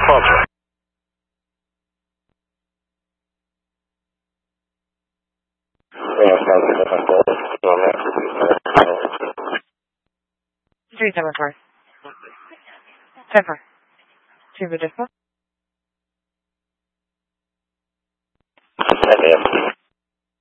sponsor. Three 7 4. 10 4. 2 for dispo.